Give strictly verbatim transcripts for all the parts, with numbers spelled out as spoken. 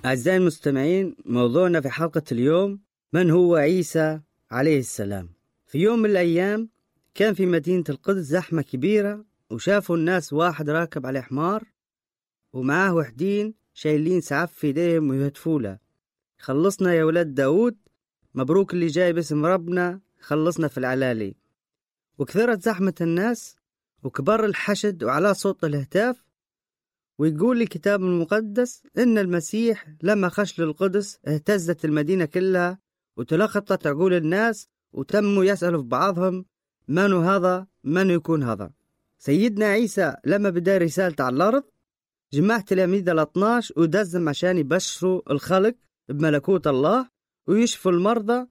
أعزائي المستمعين، موضوعنا في حلقة اليوم: من هو عيسى عليه السلام؟ في يوم من الأيام كان في مدينة القدس زحمة كبيرة، وشافوا الناس واحد راكب على حمار ومعاه وحدين شايلين سعف في ايديهم ويهتفوا له: خلصنا يا ولاد داود، مبروك اللي جاي باسم ربنا، خلصنا في العلالي. وكثرت زحمة الناس وكبر الحشد وعلى صوت الهتاف. ويقول الكتاب المقدس إن المسيح لما خش للقدس اهتزت المدينة كلها وتلخطت عقول الناس، وتموا يسألوا في بعضهم: من هذا؟ من يكون هذا؟ سيدنا عيسى لما بدأ رسالته على الأرض جمع تلاميذ الاثناش ودزم عشان يبشروا الخلق بملكوت الله ويشفوا المرضى،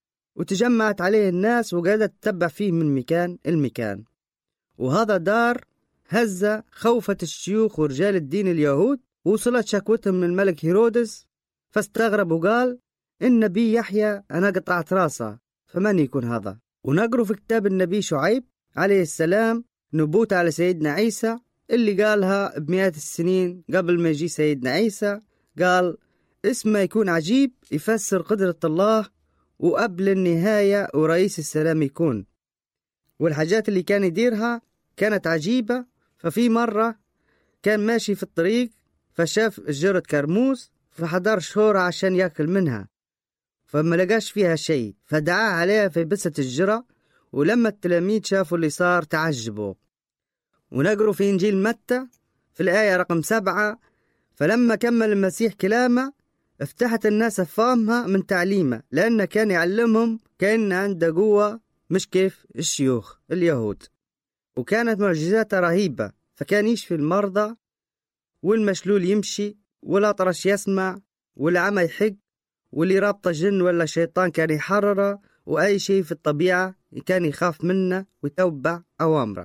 وتجمعت عليه الناس وقعدت تتبع فيه من مكان المكان. وهذا دار هزة خوفة الشيوخ ورجال الدين اليهود، وصلت شكوتهم من الملك هيرودس، فاستغرب وقال: النبي يحيى أنا قطعت راسه، فمن يكون هذا؟ ونقرأ في كتاب النبي شعيب عليه السلام نبوت على سيدنا عيسى اللي قالها بمئات السنين قبل ما يجي سيدنا عيسى. قال: اسمه يكون عجيب، يفسر قدرة الله، وقبل النهاية ورئيس السلام يكون. والحاجات اللي كان يديرها كانت عجيبة. ففي مرة كان ماشي في الطريق فشاف جرة كرموس، فحضر شهورة عشان يأكل منها، فما لقاش فيها شيء، فدعا عليها في بسة الجرة. ولما التلاميذ شافوا اللي صار تعجبوا. ونقروا في إنجيل متى في الآية رقم سبعة: فلما كمل المسيح كلامه افتحت الناس أفهمها من تعليمه، لأنه كان يعلمهم كأن عنده قوة مش كيف الشيوخ اليهود. وكانت معجزاته رهيبة، فكان يشفي المرضى، والمشلول يمشي، والأطرش يسمع، والعمى يحق، واللي رابطه جن ولا شيطان كان يحرره، وأي شيء في الطبيعة كان يخاف منه ويتوبع أوامره.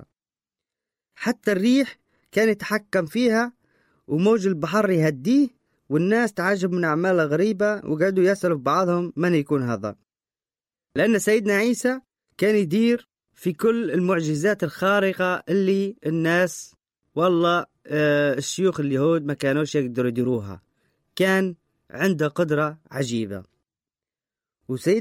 حتى الريح كان يتحكم فيها، وموج البحر يهديه، والناس تعجب من أعماله غريبة وقعدوا يسألوا في بعضهم: من يكون هذا؟ لأن سيدنا عيسى كان يدير في كل المعجزات الخارقة اللي الناس والله آه الشيوخ اليهود ما كانوش يقدروا يديروها. كان عنده قدرة عجيبة. وسيد